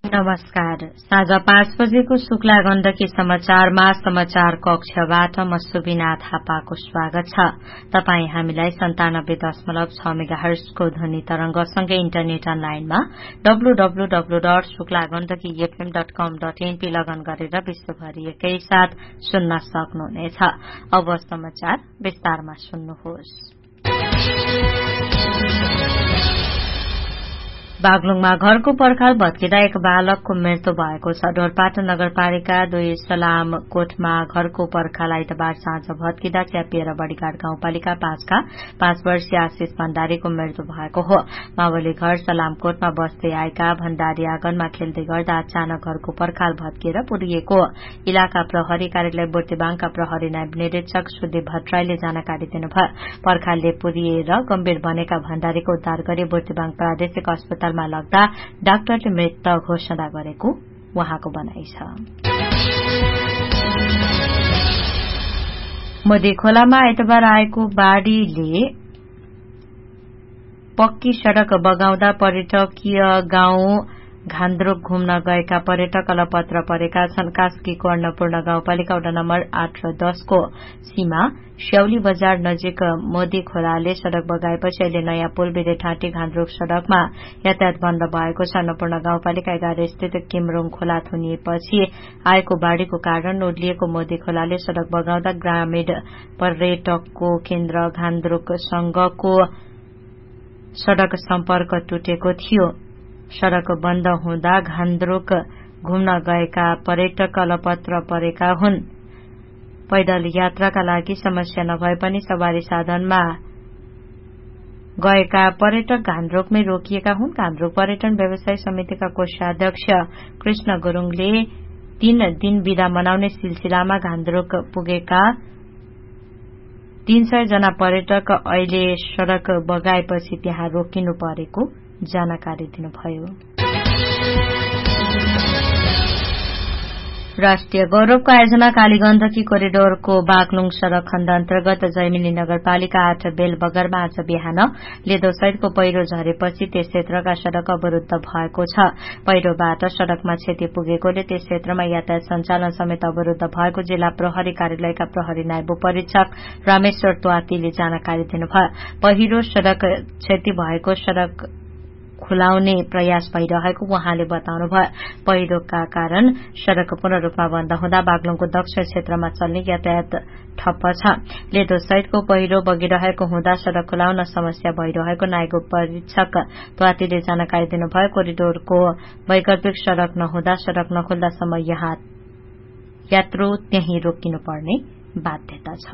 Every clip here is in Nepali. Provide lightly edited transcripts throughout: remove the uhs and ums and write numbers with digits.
नमस्कार। साँझ 5 बजेको शुक्ला गण्डकी समाचारमा समाचार कक्षबाट म सुबिना थापाको स्वागत छ। तपाई हामीलाई 97.6 मेगाहर्जको ध्वनि तरंगसँगै इन्टरनेट अनलाइनमा www.शुक्लागण्डकीfm.com.np लगन गरेर विश्वभरि एकैसाथ सुन्न सक्नुहुनेछ। अब समाचार विस्तारमा सुन्नुहोस्। बागलुङमा घरको पर्खाल भत्किँदा एक बालकको मृत्यु भएको छ। ढोरपाटन नगरपालिका 2 सलामकोटमा घरको पर्खाल आइतबार साँझ भत्किँदा च्यापिएर बडीघाट गाउँपालिका 5 का 5 वर्षीय आशिष भण्डारीको मृत्यु भएको हो। मावली घर सलामकोटमा बस्दै आएका भण्डारी आँगनमा खेल्दै गर्दा अचानक घरको पर्खाल भत्किएर पुरिएको इलाका प्रहरी कार्यालय बुर्तिवाङका प्रहरी नायब निरीक्षक सुदीप भट्टराईले जानकारी दिनुभयो। पर्खालले पुरिएर गम्भीर बनेका भण्डारीको उद्धार गरी बुर्तिवाङ प्रादेशिक अस्पताल लग्दा डाक्टरले मृत घोषणा गरेको उहाँको भनाइ छ। मोदी खोलामा आइतबार आएको बाढ़ीले पक्की सड़क बगाउँदा पर्यटकीय गाउँ घान्द्रुक घुम्न गएका पर्यटक अलपत्र परेका छन्। कास्कीको अन्नपूर्ण गाउँपालिका वडा नम्बर 8 र 10 को सीमा स्याउली बजार नजिक मोदी खोलाले सड़क बगाएपछि अहिले नयाँ पुल बिरेठाँटी घान्द्रुक सड़कमा यातायात बन्द भएको छ। अन्नपूर्ण गाउँपालिका 11 स्थित किमरुङ खोला थुनिएपछि आएको बाढ़ीको कारण उर्लिएको मोदी खोलाले सड़क बगाउँदा ग्रामीण पर्यटकको केन्द्र घान्द्रुकसँगको सड़क सम्पर्क टुटेको थियो। सड़क बन्द हुँदा घान्द्रुक घुम्न गएका पर्यटक अलपत्र परेका हुन्। पैदल यात्राका लागि समस्या नभए पनि सवारी साधनमा गएका पर्यटक घान्द्रुकमै रोकिएका हुन्। घान्द्रुक पर्यटन व्यवसाय समितिका कोषाध्यक्ष कृष्ण गुरूङले 3 दिन बिदा मनाउने सिलसिलामा घान्द्रुक पुगेका 300 जना पर्यटक अहिले सड़क बगाएपछि त्यहाँ रोकिनु परेको जानकारी दिनुभयो। राष्ट्रिय गौरवको आयोजना कालीगण्डकी कोरिडोरको बागलुङ सड़क खण्ड अन्तर्गत जैमिनी नगरपालिका 8 बेलबगरमा आज बिहान लेदोसहितको पहिरो झरेपछि त्यस क्षेत्रका सड़क अवरूद्ध भएको छ। पहिरोबाट सड़कमा क्षति पुगेकोले त्यस क्षेत्रमा यातायात सञ्चालन समेत अवरूद्ध भएको जिल्ला प्रहरी कार्यालयका प्रहरी नायब परीक्षक रामेश्वर त्वातीले जानकारी दिनुभयो। पहिरो सड़क क्षति भएको सड़क खुलाउने प्रयास भइरहेको उहाँले बताउनुभयो। पहिरोका कारण सड़क पूर्ण रूपमा बन्द हुँदा बागलुङको दक्षिण क्षेत्रमा चल्ने यातायात ठप्प छ। लेदो सहितको पहिरो बगिरहेको हुँदा सड़क खुलाउन समस्या भइरहेको नायब परीक्षक त्वातीले जानकारी दिनुभयो। कोरिडोरको वैकल्पिक सड़क नहुँदा सड़क नखुल्दासम्म यहाँ यात्रु त्यही रोकिनुपर्ने बाध्यता छ।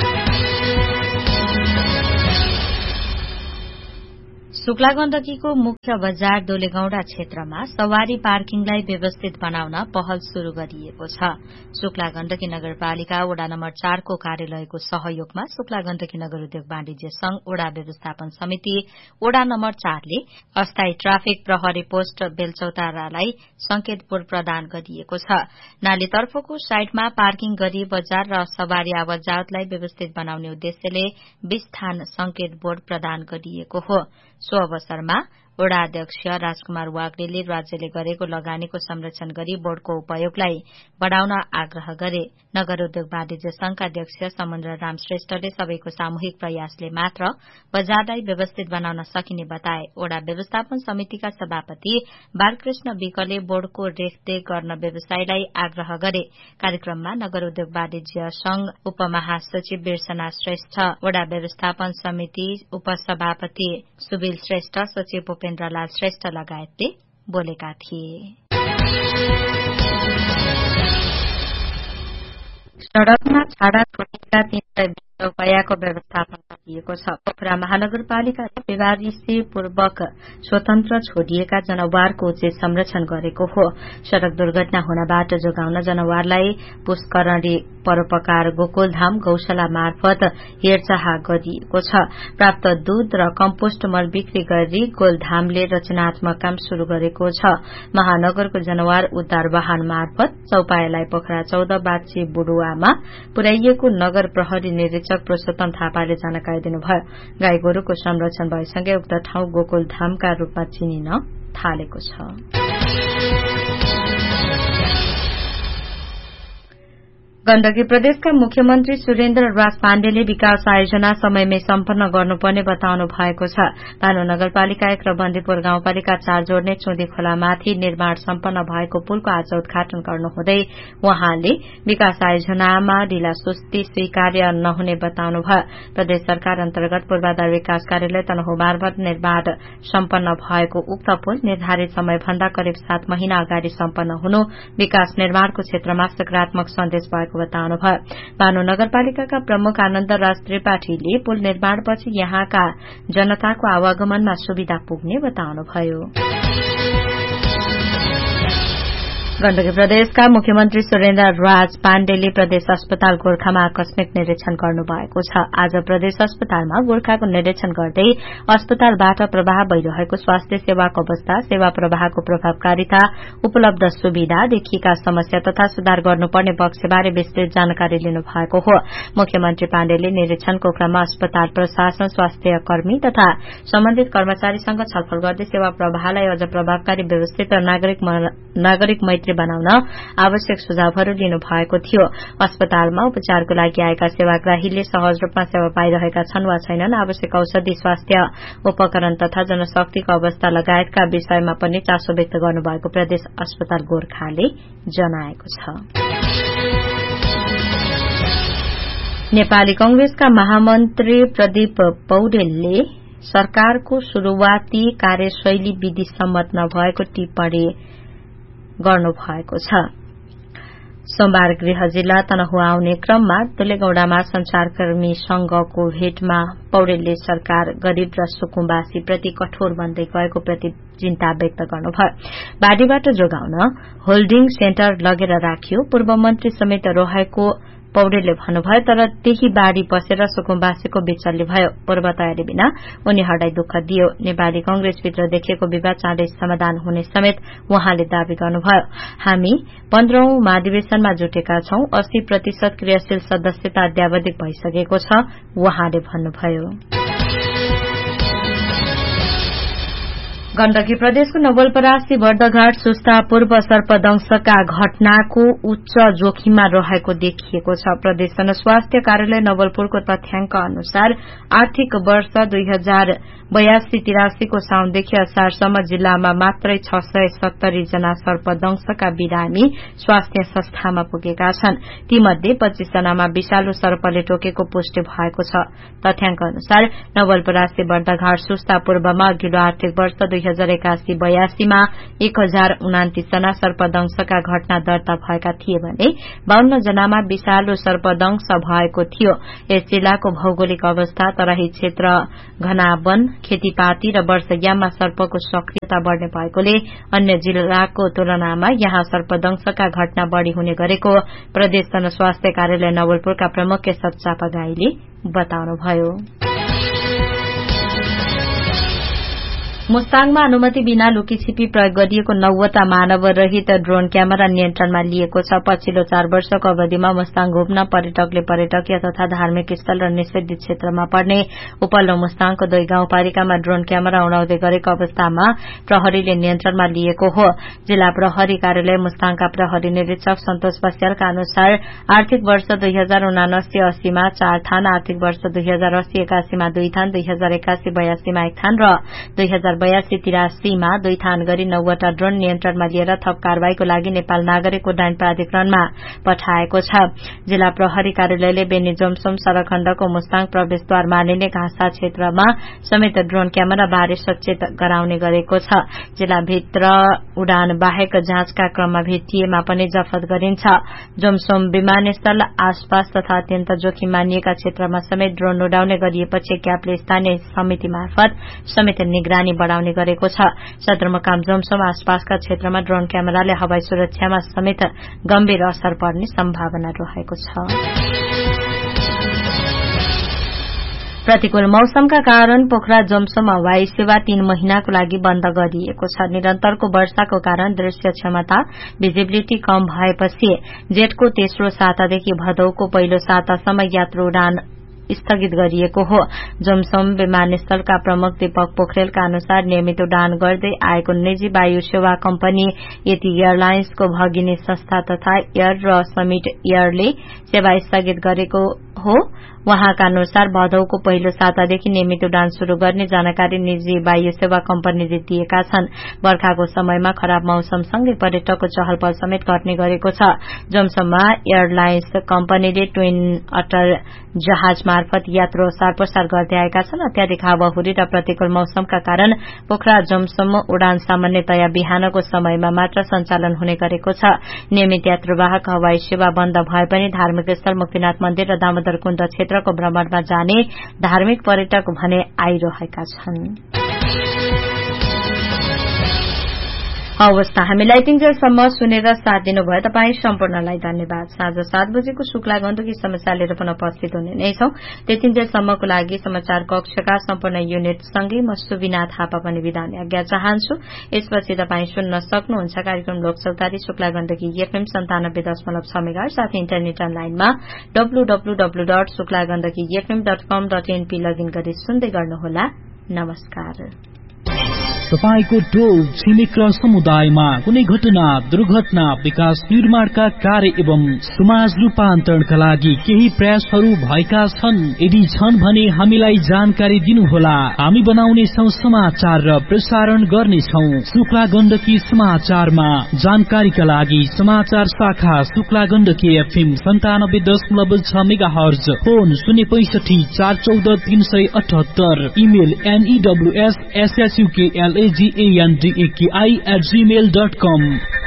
शुक्ला गण्डकीको मुख्य बजार दोलेगौंडा क्षेत्रमा सवारी पार्किङलाई व्यवस्थित बनाउन पहल शुरू गरिएको छ। शुक्ला गण्डकी नगरपालिका वडा नम्बर 4 को कार्यालयको सहयोगमा शुक्ला गण्डकी नगर उद्योग वाणिज्य संघ वडा व्यवस्थापन समिति वडा नम्बर 4 ले अस्थायी ट्राफिक प्रहरी पोस्ट बेलचौतारालाई संकेत बोर्ड प्रदान गरिएको छ। नालीतर्फको साइडमा पार्किङ गरी बजार र सवारी आवत जावतलाई व्यवस्थित बनाउने उद्देश्यले 20 स्थान संकेत बोर्ड प्रदान गरिएको हो। सो अवसरमा वडा अध्यक्ष राजकुमार वाग्लेले राज्यले गरेको लगानीको संरक्षण गरी बोर्डको उपयोगलाई बढ़ाउन आग्रह गरे। नगर उद्योग वाणिज्य संघका अध्यक्ष समुद्र राम श्रेष्ठले सबैको सामूहिक प्रयासले मात्र बजारलाई व्यवस्थित बनाउन सकिने बताए। वडा व्यवस्थापन समितिका सभापति बालकृष्ण विकले बोर्डको रेखदेख गर्न व्यवसायलाई आग्रह गरे। कार्यक्रममा नगर उद्योग वाणिज्य संघ उपमहासचिव बिरसना श्रेष्ठ, वडा व्यवस्थापन समिति उपसभापति सुबिल श्रेष्ठ, सचिव भूपेन्द्रलाल श्रेष्ठ लगायतले बोलेका थिए। सड़कमा छाडा छोडेका 320 रूपैयाँको व्यवस्थापन गरिएको छ। पोखरा महानगरपालिकाले बेवारिसेपूर्वक स्वतन्त्र छोडिएका जनावरको उचित संरक्षण गरेको हो। सड़क दुर्घटना हुनबाट जोगाउन जनावरलाई पुष्करणी परोपकार गोकुलधाम गौशाला मार्फत हेरचाह गरिएको छ। प्राप्त दूध र कम्पोस्ट मल बिक्री गरी गोलधामले रचनात्मक काम शुरू गरेको छ। महानगरको जनावर उद्धार वाहन मार्फत चौपायालाई पोखरा 14 बाची बुडुवामा पुर्याइएको नगर प्रहरी निरीक्षक पुरूषोत्तम थापाले जानकारी दिनुभयो। गाई गोरुको संरक्षण भएसँगै उक्त ठाउँ गोकुलधामका रूपमा चिनिन थालेको छ। गण्डकी प्रदेशका मुख्यमन्त्री सुरेन्द्र राज पाण्डेले विकास आयोजना समयमै सम्पन्न गर्नुपर्ने बताउनु भएको छ। भानु नगरपालिका 1 र बन्दीपुर गाउँपालिका 4 जोड्ने चुँदी खोलामाथि निर्माण सम्पन्न भएको पुलको आज उद्घाटन गर्नुहुँदै उहाँले विकास आयोजनामा ढिलासुस्ती स्वीकार्य नहुने बताउनुभयो। प्रदेश सरकार अन्तर्गत पूर्वाधार विकास कार्यालय तनहुँ मार्फत निर्माण सम्पन्न भएको उक्त पुल निर्धारित समयभन्दा करिब 7 महिना अगाडि सम्पन्न हुनु विकास निर्माणको क्षेत्रमा सकारात्मक सन्देश भएको बताउनुभयो। भानु नगरपालिकाका प्रमुख आनन्द राज त्रिपाठीले पुल निर्माणपछि यहाँका जनताको आवागमनमा सुविधा पुग्ने बताउनुभयो। गण्डकी प्रदेशका मुख्यमन्त्री सुरेन्द्र राज पाण्डेले प्रदेश अस्पताल गोर्खामा आकस्मिक निरीक्षण गर्नुभएको छ। आज प्रदेश अस्पतालमा गोर्खाको निरीक्षण गर्दै अस्पतालबाट प्रवाह भइरहेको स्वास्थ्य सेवाको अवस्था, सेवा प्रवाहको प्रभावकारिता, उपलब्ध सुविधा, देखिएका समस्या तथा सुधार गर्नुपर्ने पक्षबारे विस्तृत जानकारी लिनु भएको हो। मुख्यमन्त्री पाण्डेले निरीक्षणको क्रममा अस्पताल प्रशासन, स्वास्थ्य कर्मी तथा सम्बन्धित कर्मचारीसँग छलफल गर्दै सेवा प्रवाहलाई अझ प्रभावकारी, व्यवस्थित र नागरिक मैत्री बनाउन आवश्यक सुझावहरू लिनु भएको थियो। अस्पतालमा उपचारको लागि आएका सेवाग्राहीले सहज रूपमा सेवा पाइरहेका छन् वा छैनन्, आवश्यक औषधि, स्वास्थ्य उपकरण तथा जनशक्तिको अवस्था लगायतका विषयमा पनि चासो व्यक्त गर्नुभएको प्रदेश अस्पताल गोर्खाले जनाएको छ। नेपाली कंग्रेसका महामन्त्री प्रदीप पौडेलले सरकारको शुरूआती कार्यशैली विधिसम्मत नभएको टिप्पणी गर्नुभएको छ। सोमबार गृह जिल्ला तनहुँ आउने क्रममा दुलेगौडामा संचारकर्मी संघको भेटमा पौडेलले सरकार गरीब र सुकुम्बासीप्रति कठोर बन्दै गएको प्रति चिन्ता व्यक्त गर्नुभयो। बाढ़ीबाट जोगाउन होल्डिङ सेन्टर लगेर राखियो, पूर्व मन्त्री समेत रहेको पौडेलले भन्नुभयो। तर त्यही बाढ़ी पसेर सुकुम्बासीको विचल्य भयो, पूर्व तयारी बिना उनीहरूलाई दुःख दियो। नेपाली कंग्रेसभित्र देखिएको विवाद चाँडै समाधान हुने समेत उहाँले दावी गर्नुभयो। हामी 15औं महाधिवेशनमा जुटेका छौं, 80% क्रियाशील सदस्यता अध्यावधिक भइसकेको छ, उहाँले भन्नुभयो। गण्डकी प्रदेशको नवलपरासी बर्दघाट सुस्ता पूर्व सर्पदंशका घटनाको उच्च जोखिममा रहेको देखिएको छ। प्रदेश जनस्वास्थ्य कार्यालय नवलपुरको तथ्याङ्क अनुसार आर्थिक वर्ष 2082-83 को साउनदेखि असारसम्म जिल्लामा मात्रै 670 जना सर्पदंशका बिरामी स्वास्थ्य संस्थामा पुगेका छन्। तीमध्ये 25 जनामा विषालु सर्पले टोकेको पुष्टि भएको छ। तथ्याङ्क अनुसार नवलपरासी बर्दघाट सुस्ता पूर्वमा अघिल्लो आर्थिक वर्ष 2081-82 मा 1029 जना सर्पदंशका घटना दर्ता भएका थिए भने 52 जनामा विषालु सर्पदंश भएको थियो। यस जिल्लाको भौगोलिक अवस्था, तराई क्षेत्र, घना वन, खेतीपाती र वर्षयाममा सर्पको सक्रियता बढ़ने भएकोले अन्य जिल्लाको तुलनामा यहाँ सर्पदंशका घटना बढ़ी हुने गरेको प्रदेश जनस्वास्थ्य कार्यालय नवलपुरका प्रमुख केशव चापागाईले बताउनुभयो। मुस्ताङमा अनुमति बिना लुकीछिपी प्रयोग गरिएको 90 मानव रहित ड्रोन क्यामेरा नियन्त्रणमा लिएको छ। पछिल्लो 4 वर्षको अवधिमा मुस्ताङ घुम्न पर्यटकले पर्यटकीय तथा धार्मिक स्थल र निषेधित क्षेत्रमा पर्ने उपल्लो मुस्ताङको 2 गाउँपालिकामा ड्रोन क्यामेरा उडाउँदै गरेको अवस्थामा प्रहरीले नियन्त्रणमा लिएको हो। जिल्ला प्रहरी कार्यालय मुस्ताङका प्रहरी निरीक्षक सन्तोष बस्यालका अनुसार आर्थिक वर्ष 2079-80 मा 4 थान, आर्थिक वर्ष 2080-81 मा 2 थान, 2081-82 मा 1 थान र 2082-83 मा 2 थान गरी 90 ड्रोन नियन्त्रणमा लिएर थप कारवाहीको लागि नेपाल नागरिक उड्डयन प्राधिकरणमा पठाएको छ। जिल्ला प्रहरी कार्यालयले बेनी जोमसोम सड़क खण्डको मुस्ताङ प्रवेशद्वार मानिने घाँसा क्षेत्रमा समेत ड्रोन क्यामेरा बारे सचेत गराउने गरेको छ। जिल्लाभित्र उडान बाहेक जाँचका क्रममा भेटिएमा पनि जफत गरिन्छ। जोमसोम विमानस्थल आसपास तथा अत्यन्त जोखिम मानिएका क्षेत्रमा समेत ड्रोन उडाउने गरिएपछि क्यापले स्थानीय समिति मार्फत समेत निगरानी बढ़ाउने गरेको छ। सदरमुकाम जोमसोम आसपासका क्षेत्रमा ड्रोन क्यामेराले हवाई सुरक्षामा समेत गम्भीर असर पर्ने सम्भावना रहेको छ। प्रतिकूल मौसमका कारण पोखरा जोमसोम हवाई सेवा 3 महिनाको लागि बन्द गरिएको छ। निरन्तरको वर्षाको कारण दृश्य क्षमता, भिजिबिलिटी कम भएपछि जेठको तेस्रो सातादेखि भदौको पहिलो सातासम्म यात्रु उडान स्थगित गरिएको हो। जमसम विमानस्थलका प्रमुख दीपक पोखरेलका अनुसार नियमित उडान गर्दै आएको निजी वायु सेवा कम्पनी यति एयरलाइन्सको भगिनी संस्था तथा एयर र समिट एयरले सेवा स्थगित गरेको हो। वहाँका अनुसार भदौको पहिलो सातादेखि नियमित उडान शुरू गर्ने जानकारी निजी वायु सेवा कम्पनीले दिएका छन्। बर्खाको समयमा खराब मौसमसँगै पर्यटकको चहल पहल समेत घट्ने गरेको छ। जमसममा एयरलाइन्स कम्पनीले ट्विन अटर जहाज मार्फत यात्रु ओसार प्रसार गर्दै आएका छन्। अत्याधिक हावाहुरी र प्रतिकूल मौसमका कारण पोखरा जमसम उडान सामान्यतया बिहानको समयमा मात्र सञ्चालन हुने गरेको छ। नियमित यात्रुवाहक हवाई सेवा बन्द भए पनि धार्मिक स्थल मुक्तिनाथ मन्दिर र दामोदर कुण्ड क्षेत्रको भ्रमणमा जाने धार्मिक पर्यटक भने आइरहेका छन्। अवस्था हामीलाई तिनजेलसम्म सुनेर साथ दिनुभयो तपाईँ सम्पूर्णलाई धन्यवाद। साँझ 7 बजेको शुक्ला गण्डकी समस्या लिएर पुनः उपस्थित हुने नै छौं। त्यतिन्जेलसम्मको लागि समाचार कक्षका सम्पूर्ण युनिटसँगै म सुबिना थापा पनि बिदा हुने आज्ञा चाहन्छु। यसपछि तपाईँ सुन्न सक्नुहुन्छ कार्यक्रम लोकचौतारी शुक्ला गण्डकी एफएम 97.6 मेगाहर्ज साथै इन्टरनेट अनलाइनमा www.suklagandakifm.com.np लगइन गरी सुन्दै गर्नुहोला। नमस्कार। तपाईको टोल छिमेक र समुदायमा कुनै घटना दुर्घटना विकास निर्माणका कार्य एवं समाज रूपान्तरणका लागि केही प्रयासहरू भएका छन्? यदि छन् भने हामीलाई जानकारी दिनुहोला। हामी बनाउने छौं समाचार र प्रसारण गर्नेछौं। शुक्ला गण्डकी समाचारमा जानकारीका लागि समाचार शाखा Shukla Gandaki FM 97.6 megahertz, phone 065 414 378, email news@gmail.com।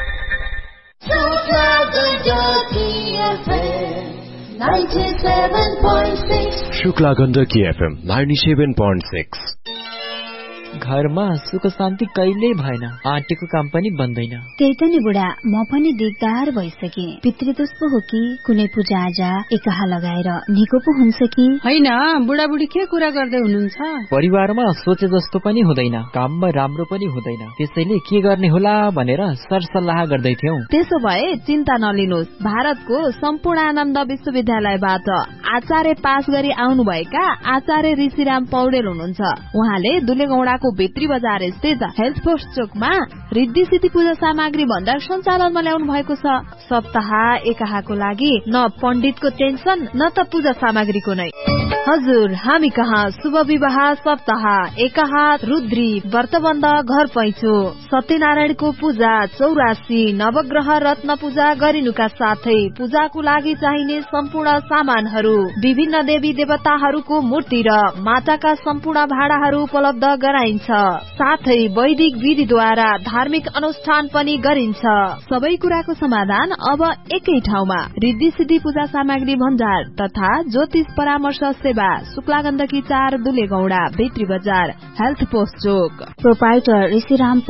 Shukla Gandaki FM 97.6। घरमा सुख शान्ति कहिल्यै भएन, आँटेको काम पनि बन्दैन। त्यही त नि बुढा, म पनि दिगदार भइसके। पितृदोष पो हो कि कुनै पूजा आजा एकाहा लगाएर निको पो हुन्छ कि होइन? बुढाबुढी के कुरा गर्दै हुनुहुन्छ? परिवारमा सोचे जस्तो पनि हुँदैन, काममा राम्रो पनि हुँदैन, त्यसैले के गर्ने होला भनेर सरसल्लाह गर्दै थियौं। त्यसो भए चिन्ता नलिनुहोस्, भारतको सम्पूर्णानन्द विश्वविद्यालयबाट आचार्य पास गरी आउनुभएका आचार्य ऋषिराम पौडेल हुनुहुन्छ। उहाँले दुलेगौडाको भित्री बजार स्थित हेल्थ पोस्ट चोकमा रिद्धि सिद्धि पूजा सामग्री भण्डार सञ्चालनमा ल्याउनु भएको छ। सप्ताह एकाहाको लागि न पण्डितको टेन्सन न त पूजा सामग्रीको नै। हजुर, हामी कहाँ शुभ विवाह सप्ताह एकाहा, रुद्री व्रतबन्ध, घर पैँचो, सत्यनारायणको पूजा, 84 नवग्रह रत्न पूजा गरिनुका साथै पूजाको लागि चाहिने सम्पूर्ण सामानहरू, विभिन्न देवी देवताहरूको मूर्ति र माटाका सम्पूर्ण भाँडाहरू उपलब्ध गराइन्छ। साथै वैदिक विधिद्वारा धार्मिक अनुष्ठान पनि गरिन्छ। सबै कुराको समाधान अब एकै ठाउँमा। रिद्धि सिद्धि पूजा सामग्री भण्डार तथा ज्योतिष परामर्श सेवा, शुक्ला गण्डकी 4 दुलेगौडा भित्री बजार हेल्थ पोस्ट चोक। प्रोपाइटर ऋषिराम